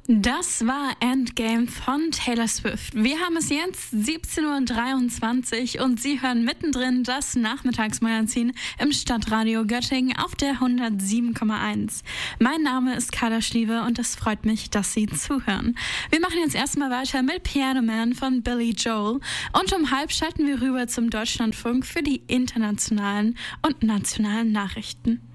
Das war Endgame von Taylor Swift. Wir haben es jetzt 17:23 Uhr und Sie hören mittendrin das Nachmittagsmagazin im Stadtradio Göttingen auf der 107,1. Mein Name ist Carla Schlieve und es freut mich, dass Sie zuhören. Wir machen jetzt erstmal weiter mit Piano Man von Billy Joel und um 12:30 schalten wir rüber zum Deutschlandfunk für die internationalen und nationalen Nachrichten.